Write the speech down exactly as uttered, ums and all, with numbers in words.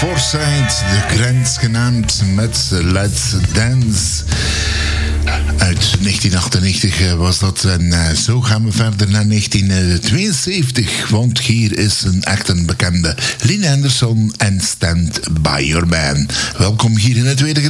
Forsyth, de grens genaamd met Let's Dance. Uit negentien achtennegentig was dat. En uh, zo gaan we verder naar negentien tweeënzeventig. Want hier is een echt een bekende. Lynn Anderson en Stand By Your Man. Welkom hier in het tweede